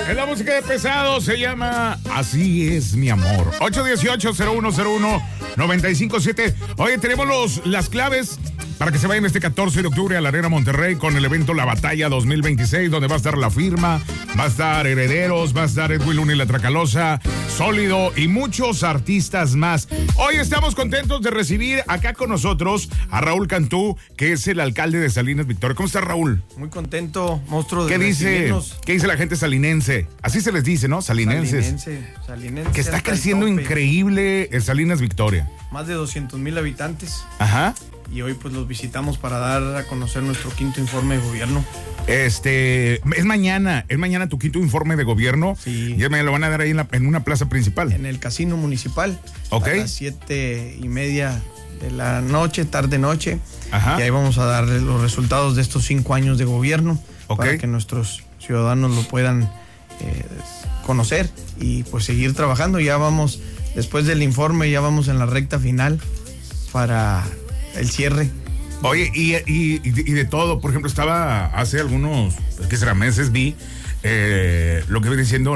Es la música de Pesado, se llama Así es mi amor. 818-0101-957. Oye, tenemos las claves para que se vayan este 14 de octubre a la Arena Monterrey con el evento La Batalla 2026, donde va a estar La Firma, va a estar Herederos, va a estar Edwin Luna y la Tracalosa, Sólido y muchos artistas más. Hoy estamos contentos de recibir acá con nosotros a Raúl Cantú, que es el alcalde de Salinas Victoria. ¿Cómo está, Raúl? Muy contento, monstruo de ¿Qué dice la gente salinense? Así se les dice, ¿no? Salinenses. Salinense. Que está creciendo increíble en Salinas Victoria. Más de 200,000 habitantes. Ajá. Y hoy pues los visitamos para dar a conocer nuestro quinto informe de gobierno. Es mañana tu quinto informe de gobierno. Sí. Y me lo van a dar ahí en una plaza principal. En el casino municipal. Ok. A las 7:30 de la noche, tarde-noche. Ajá. Y ahí vamos a dar los resultados de estos 5 años de gobierno. Ok. Para que nuestros ciudadanos lo puedan conocer y pues seguir trabajando. Ya vamos, después del informe, ya vamos en la recta final para el cierre. Oye, y de todo, por ejemplo, estaba hace algunos, ¿qué será? Meses, vi lo que viene siendo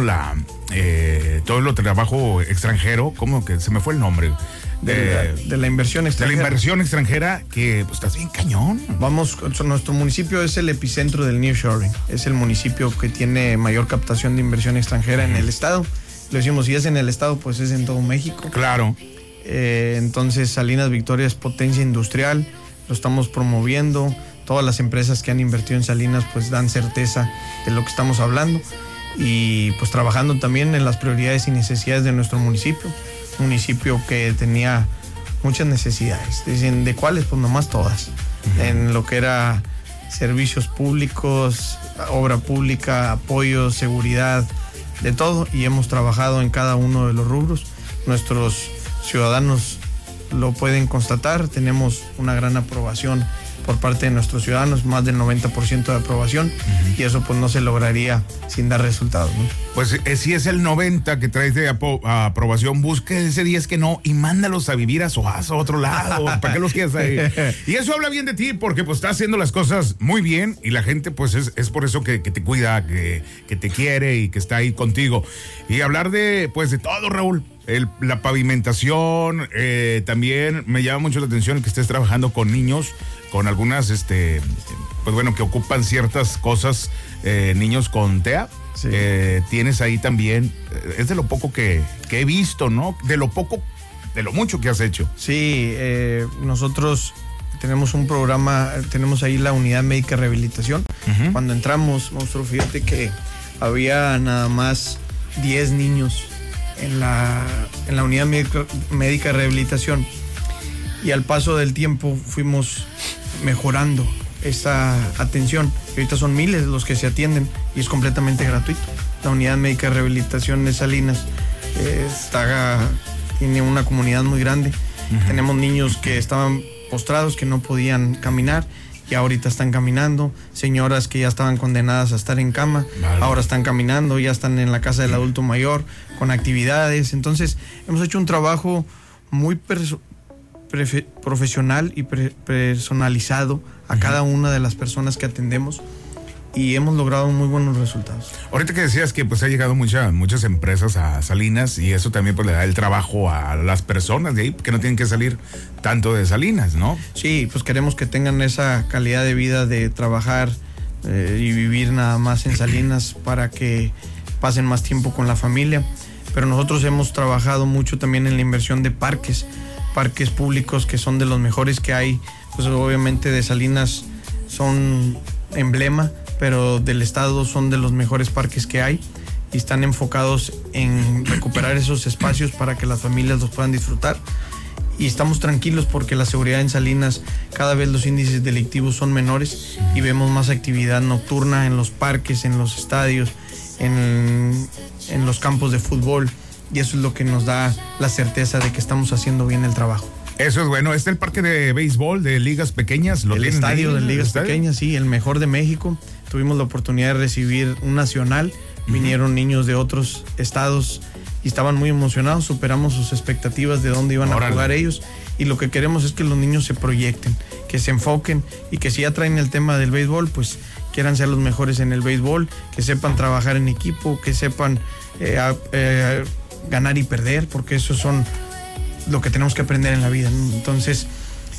todo lo trabajo extranjero, ¿cómo que se me fue el nombre? De la inversión extranjera. De la inversión extranjera, que pues estás bien cañón. Nuestro municipio es el epicentro del nearshoring. Es el municipio que tiene mayor captación de inversión extranjera en el estado. Lo decimos, si es en el estado, pues es en todo México. Claro. Entonces Salinas Victoria es potencia industrial, lo estamos promoviendo. Todas las empresas que han invertido en Salinas pues dan certeza de lo que estamos hablando y pues trabajando también en las prioridades y necesidades de nuestro municipio. Un municipio que tenía muchas necesidades. Dicen, ¿de cuáles? Pues nomás todas. Uh-huh. En lo que era servicios públicos, obra pública, apoyo, seguridad, de todo, y hemos trabajado en cada uno de los rubros. Nuestros ciudadanos lo pueden constatar, tenemos una gran aprobación por parte de nuestros ciudadanos, más del 90% de aprobación, y eso pues no se lograría sin dar resultados, ¿no? Pues si es el 90 que traes de aprobación, busque ese 10 que no y mándalos a vivir a Soazo, a otro lado, ¿para qué los quieres ahí? Y eso habla bien de ti, porque pues estás haciendo las cosas muy bien y la gente pues es por eso que te cuida, que te quiere y que está ahí contigo. Y hablar de todo, Raúl. La pavimentación, también me llama mucho la atención que estés trabajando con niños, con algunas, que ocupan ciertas cosas, niños con TEA. Sí. Tienes ahí también, es de lo poco que he visto, ¿no? De lo mucho que has hecho. Sí, nosotros tenemos un programa, tenemos ahí la unidad médica de rehabilitación. Uh-huh. Cuando entramos, monstruo, fíjate que había nada más 10 niños en la unidad médica de rehabilitación, y al paso del tiempo fuimos mejorando esta atención. Y ahorita son miles los que se atienden y es completamente gratuito. La unidad médica de rehabilitación de Salinas tiene una comunidad muy grande. Uh-huh. Tenemos niños que estaban postrados, que no podían caminar, y ahorita están caminando. Señoras que ya estaban condenadas a estar en cama, vale, ahora están caminando, ya están en la casa del adulto mayor con actividades. Entonces hemos hecho un trabajo muy profesional y personalizado a uh-huh. cada una de las personas que atendemos, y hemos logrado muy buenos resultados. Ahorita que decías que pues ha llegado muchas empresas a Salinas, y eso también pues le da el trabajo a las personas de ahí, que no tienen que salir tanto de Salinas, ¿no? Sí, pues queremos que tengan esa calidad de vida de trabajar y vivir nada más en Salinas para que pasen más tiempo con la familia. Pero nosotros hemos trabajado mucho también en la inversión de parques públicos que son de los mejores que hay. Pues obviamente de Salinas son emblema, pero del estado son de los mejores parques que hay, y están enfocados en recuperar esos espacios para que las familias los puedan disfrutar. Y estamos tranquilos porque la seguridad en Salinas, cada vez los índices delictivos son menores y vemos más actividad nocturna en los parques, en los estadios, en los campos de fútbol, y eso es lo que nos da la certeza de que estamos haciendo bien el trabajo. Eso es bueno. ¿Está el parque de béisbol de ligas pequeñas? El estadio de ligas pequeñas, sí, el mejor de México. Tuvimos la oportunidad de recibir un nacional. Uh-huh. Vinieron niños de otros estados y estaban muy emocionados. Superamos sus expectativas de dónde iban a jugar ellos. Y lo que queremos es que los niños se proyecten, que se enfoquen, y que si ya traen el tema del béisbol, pues quieran ser los mejores en el béisbol, que sepan trabajar en equipo, que sepan ganar y perder, porque eso son lo que tenemos que aprender en la vida, ¿no? Entonces,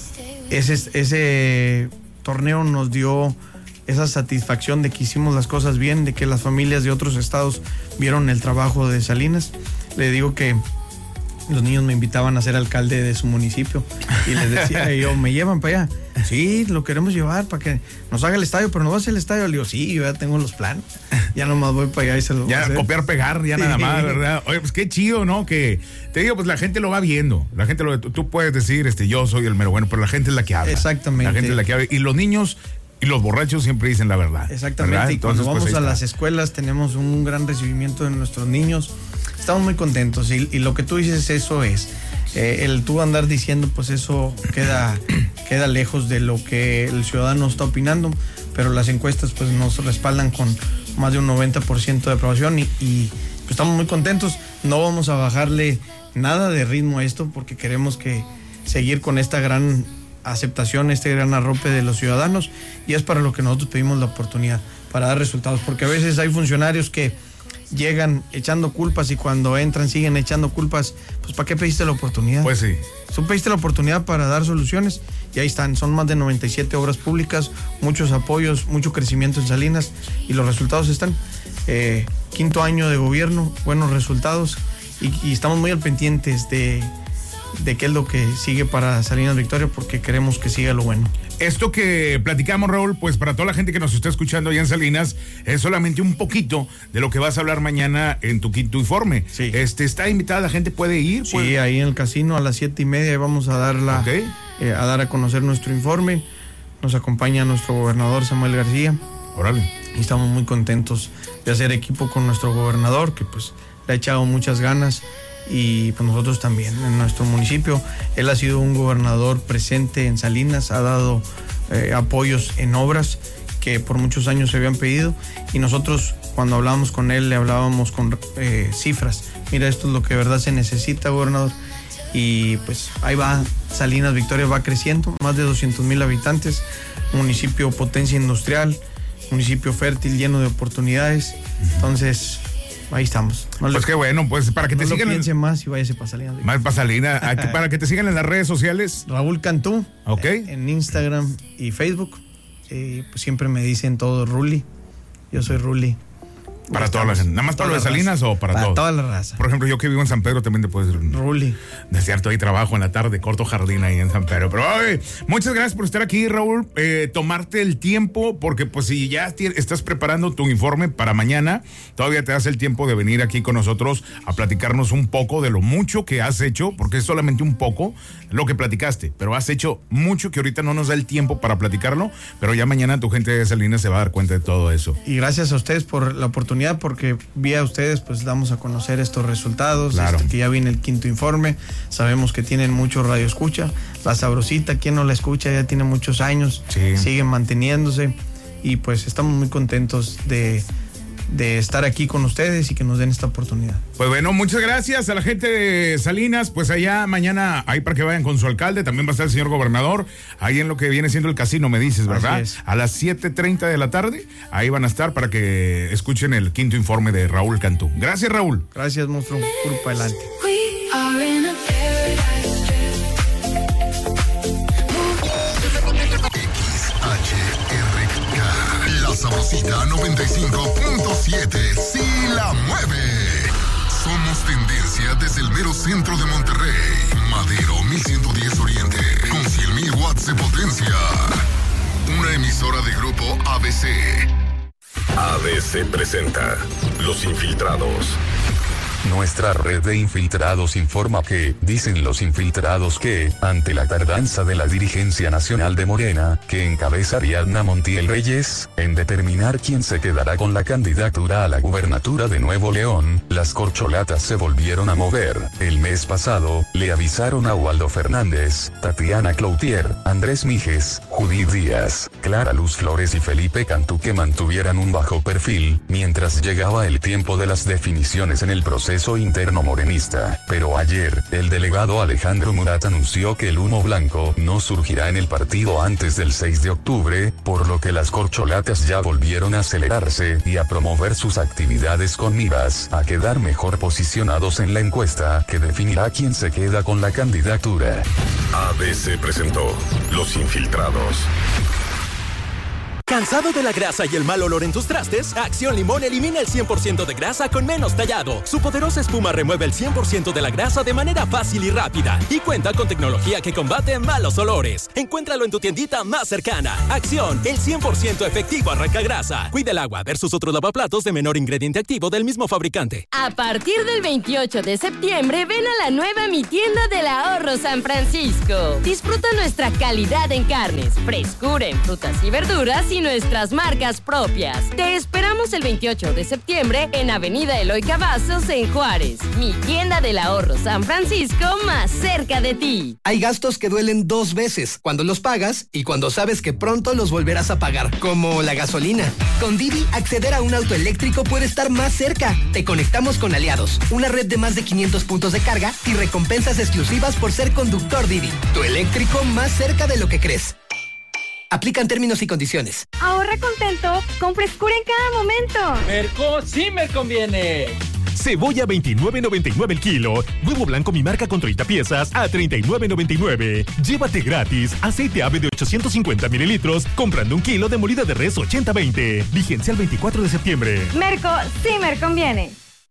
ese torneo nos dio esa satisfacción de que hicimos las cosas bien, de que las familias de otros estados vieron el trabajo de Salinas. Le digo que los niños me invitaban a ser alcalde de su municipio y les decía yo, ¿me llevan para allá? Sí, lo queremos llevar para que nos haga el estadio, pero no va a ser el estadio. Le digo, sí, yo ya tengo los planes, ya nomás voy para allá y se lo voy a hacer. Copiar, pegar, ya nada más, ¿verdad? Oye, pues qué chido, ¿no? Que te digo, pues la gente lo va viendo, la gente tú puedes decir, yo soy el mero bueno, pero la gente es la que habla. Exactamente. La gente es la que habla, y los niños y los borrachos siempre dicen la verdad. Exactamente, ¿verdad? Y cuando vamos a las escuelas tenemos un gran recibimiento de nuestros niños. Estamos muy contentos y lo que tú dices, eso es. El tú andar diciendo, pues eso queda lejos de lo que el ciudadano está opinando, pero las encuestas pues nos respaldan con más de un 90% de aprobación y pues estamos muy contentos. No vamos a bajarle nada de ritmo a esto porque queremos seguir con esta gran aceptación, este gran arrope de los ciudadanos, y es para lo que nosotros pedimos la oportunidad, para dar resultados, porque a veces hay funcionarios que llegan echando culpas y cuando entran siguen echando culpas. Pues ¿para qué pediste la oportunidad? Pues sí. Tú pediste la oportunidad para dar soluciones y ahí están, son más de 97 obras públicas, muchos apoyos, mucho crecimiento en Salinas y los resultados están. Quinto año de gobierno, buenos resultados y estamos muy al pendientes de qué es lo que sigue para Salinas Victoria, porque queremos que siga lo bueno. Esto que platicamos, Raúl, pues para toda la gente que nos está escuchando allá en Salinas, es solamente un poquito de lo que vas a hablar mañana en tu quinto informe. Sí. Está invitada, la gente puede ir. Sí, ahí en el casino a las 7:30 vamos a dar a dar a conocer nuestro informe. Nos acompaña nuestro gobernador Samuel García. Órale. Y estamos muy contentos de hacer equipo con nuestro gobernador, que pues le ha echado muchas ganas. Y pues nosotros también en nuestro municipio. Él ha sido un gobernador presente en Salinas, ha dado apoyos en obras que por muchos años se habían pedido y nosotros cuando hablábamos con él le hablábamos con cifras. Mira, esto es lo que de verdad se necesita, gobernador. Y pues ahí va, Salinas Victoria va creciendo, más de 200,000 habitantes, municipio potencia industrial, municipio fértil, lleno de oportunidades. Entonces ahí estamos. Pues qué bueno, pues para que te sigan. No piense más y váyase para Salinas. Más para Salinas. Para que te sigan en las redes sociales. Raúl Cantú. Ok. En Instagram y Facebook. Pues siempre me dicen todo Ruli. Yo soy Ruli. Para todas las, ¿nada más para las Salinas o para todo? Para toda la raza. Por ejemplo, yo que vivo en San Pedro también te puedes decir Ruli. De cierto, hay trabajo en la tarde, corto jardín ahí en San Pedro. Pero muchas gracias por estar aquí, Raúl. Tomarte el tiempo, porque pues si ya estás preparando tu informe para mañana, todavía te das el tiempo de venir aquí con nosotros a platicarnos un poco de lo mucho que has hecho, porque es solamente un poco lo que platicaste, pero has hecho mucho que ahorita no nos da el tiempo para platicarlo, pero ya mañana tu gente de Salinas se va a dar cuenta de todo eso. Y gracias a ustedes por la oportunidad, porque vía ustedes pues damos a conocer estos resultados, claro. Que ya viene el quinto informe, sabemos que tienen mucho radio escucha, La Sabrosita, quien no la escucha ya tiene muchos años, sí. Siguen manteniéndose y pues estamos muy contentos de estar aquí con ustedes y que nos den esta oportunidad. Pues bueno, muchas gracias a la gente de Salinas, pues allá mañana, ahí para que vayan con su alcalde, también va a estar el señor gobernador, ahí en lo que viene siendo el casino, me dices, ¿verdad? A las 7:30 de la tarde, ahí van a estar para que escuchen el quinto informe de Raúl Cantú. Gracias, Raúl. Gracias, monstruo, puro para adelante. La Sabrosita 95.7, sí la mueve. Somos tendencia desde el mero centro de Monterrey. Madero 1110 Oriente, con 100,000 watts de potencia. Una emisora de grupo ABC. ABC presenta Los Infiltrados. Nuestra red de infiltrados informa que, dicen los infiltrados que, ante la tardanza de la dirigencia nacional de Morena, que encabeza Ariadna Montiel Reyes, en determinar quién se quedará con la candidatura a la gubernatura de Nuevo León, las corcholatas se volvieron a mover. El mes pasado, le avisaron a Waldo Fernández, Tatiana Cloutier, Andrés Mijes, Judith Díaz, Clara Luz Flores y Felipe Cantú que mantuvieran un bajo perfil, mientras llegaba el tiempo de las definiciones en el proceso proceso interno morenista. Pero ayer, el delegado Alejandro Murat anunció que el humo blanco no surgirá en el partido antes del 6 de octubre, por lo que las corcholatas ya volvieron a acelerarse y a promover sus actividades con miras a quedar mejor posicionados en la encuesta que definirá quién se queda con la candidatura. ABC presentó Los Infiltrados. ¿Cansado de la grasa y el mal olor en tus trastes? Acción Limón elimina el 100% de grasa con menos tallado. Su poderosa espuma remueve el 100% de la grasa de manera fácil y rápida. Y cuenta con tecnología que combate malos olores. Encuéntralo en tu tiendita más cercana. Acción, el 100% efectivo arranca grasa. Cuida el agua versus otros lavaplatos de menor ingrediente activo del mismo fabricante. A partir del 28 de septiembre, ven a la nueva Mi Tienda del Ahorro San Francisco. Disfruta nuestra calidad en carnes, frescura en frutas y verduras y nuestras marcas propias. Te esperamos el 28 de septiembre en Avenida Eloy Cavazos en Juárez. Mi Tienda del Ahorro San Francisco, más cerca de ti. Hay gastos que duelen dos veces, cuando los pagas y cuando sabes que pronto los volverás a pagar, como la gasolina. Con Didi, acceder a un auto eléctrico puede estar más cerca. Te conectamos con Aliados, una red de más de 500 puntos de carga y recompensas exclusivas por ser conductor Didi. Tu eléctrico más cerca de lo que crees. Aplican términos y condiciones. Ahorra contento con frescura en cada momento. Merco sí me conviene. Cebolla 29.99 el kilo. Huevo blanco mi marca con 30 piezas a 39.99. Llévate gratis aceite ave de 850 mililitros comprando un kilo de molida de res 80-20. Vigencia el 24 de septiembre. Merco sí me conviene.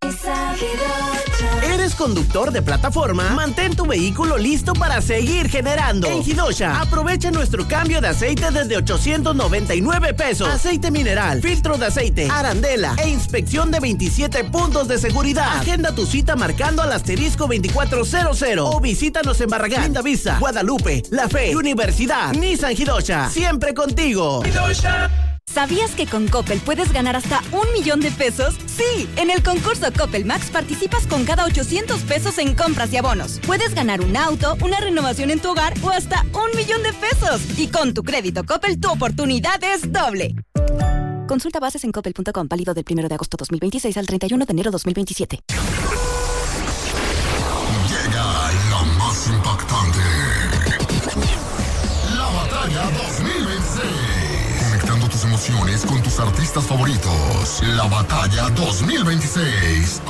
¿Eres conductor de plataforma? Mantén tu vehículo listo para seguir generando. En Hidosha, aprovecha nuestro cambio de aceite desde 899 pesos. Aceite mineral, filtro de aceite, arandela e inspección de 27 puntos de seguridad. Agenda tu cita marcando al asterisco 2400 o visítanos en Barragán, Lindavista, Guadalupe, La Fe, Universidad, Nissan Hidosha. Siempre contigo. Hidosha. ¿Sabías que con Coppel puedes ganar hasta 1 millón de pesos? Sí, en el concurso Coppel Max participas con cada 800 pesos en compras y abonos. Puedes ganar un auto, una renovación en tu hogar o hasta 1 millón de pesos. Y con tu crédito Coppel, tu oportunidad es doble. Consulta bases en coppel.com, válido del 1 de agosto 2026 al 31 de enero 2027. Llega la más impactante. La batalla 2026. Conectando tus emociones con tus artistas favoritos. La batalla 2026.